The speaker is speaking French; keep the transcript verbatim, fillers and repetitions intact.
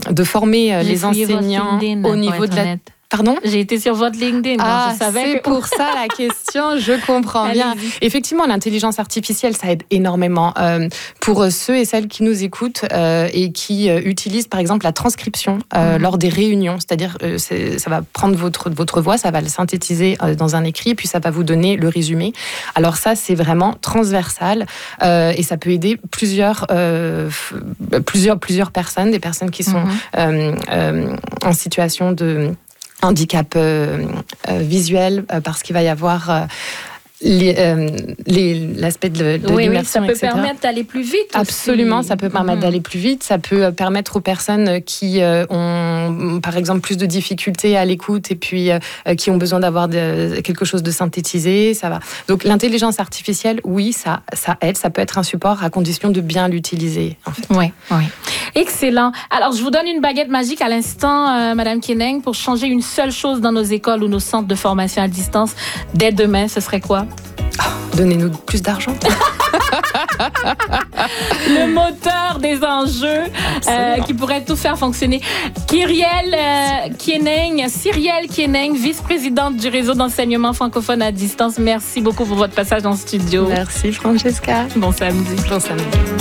de former J'ai les enseignants LinkedIn, au niveau de la... honnête. Pardon? J'ai été sur votre LinkedIn, ah, donc je savais c'est que... pour ça la question, je comprends bien. Effectivement, l'intelligence artificielle, ça aide énormément euh, pour ceux et celles qui nous écoutent euh, et qui euh, utilisent par exemple la transcription euh, mmh. lors des réunions. C'est-à-dire, euh, c'est, ça va prendre votre, votre voix, ça va le synthétiser euh, dans un écrit, puis ça va vous donner le résumé. Alors ça, c'est vraiment transversal euh, et ça peut aider plusieurs, euh, plusieurs, plusieurs personnes, des personnes qui sont mmh. euh, euh, en situation de... handicap euh, euh, visuel euh, parce qu'il va y avoir euh, les, euh, les, l'aspect de, de oui, l'immersion, oui, ça peut et cetera. Permettre d'aller plus vite. Absolument, aussi. Ça peut permettre mmh. d'aller plus vite. Ça peut permettre aux personnes qui euh, ont, par exemple, plus de difficultés à l'écoute et puis euh, qui ont besoin d'avoir de, quelque chose de synthétisé. Ça va. Donc, l'intelligence artificielle, oui, ça, ça aide. Ça peut être un support à condition de bien l'utiliser. En fait. Oui, oui. Excellent. Alors, je vous donne une baguette magique à l'instant, euh, Madame Kening, pour changer une seule chose dans nos écoles ou nos centres de formation à distance dès demain. Ce serait quoi? Oh, donnez-nous plus d'argent. Le moteur des enjeux euh, qui pourrait tout faire fonctionner. Kyrielle euh, Kening, Cyrielle Kening, vice-présidente du réseau d'enseignement francophone à distance. Merci beaucoup pour votre passage en studio. Merci Francesca. Bon samedi. Bon samedi.